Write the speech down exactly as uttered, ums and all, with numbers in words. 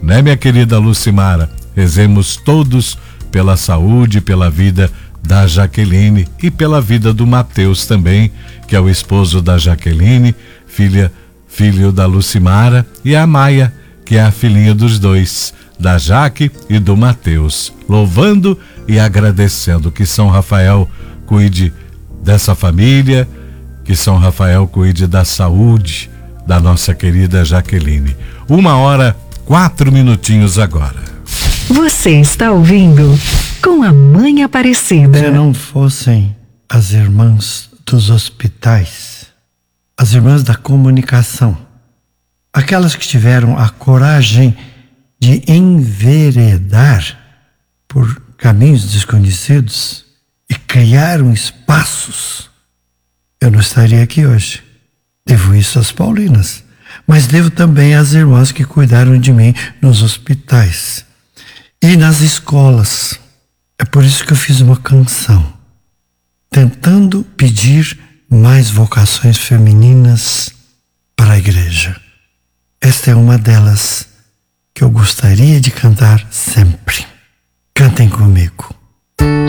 né, minha querida Lucimara? Rezemos todos pela saúde, pela vida da Jaqueline e pela vida do Mateus também, que é o esposo da Jaqueline, filha, filho da Lucimara, e a Maia, que é a filhinha dos dois, da Jaque e do Mateus. Louvando e agradecendo que São Rafael cuide dessa família, que São Rafael cuide da saúde da nossa querida Jaqueline. Uma hora, quatro minutinhos agora. Você está ouvindo Com a Mãe Aparecida. Se não fossem as irmãs dos hospitais, as irmãs da comunicação, aquelas que tiveram a coragem de enveredar por caminhos desconhecidos e criaram espaços, eu não estaria aqui hoje. Devo isso às paulinas, mas devo também às irmãs que cuidaram de mim nos hospitais e nas escolas. É por isso que eu fiz uma canção, tentando pedir mais vocações femininas para a igreja. Esta é uma delas que eu gostaria de cantar sempre. Cantem comigo.